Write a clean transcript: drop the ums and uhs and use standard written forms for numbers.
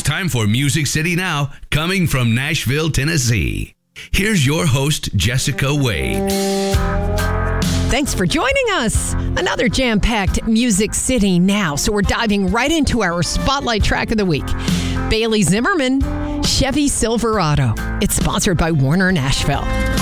time for Music City Now, coming from Nashville, Tennessee. Here's your host, Jessica Wade. Thanks for joining us. Another jam-packed Music City Now. So we're diving right into our Spotlight track of the week. Bailey Zimmerman, Chevy Silverado. It's sponsored by Warner Nashville.